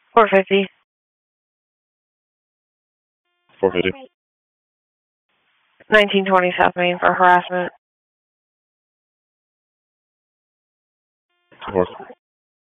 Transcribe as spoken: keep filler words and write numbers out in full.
four fifty. four fifty. nineteen twenty South Main for harassment. Four.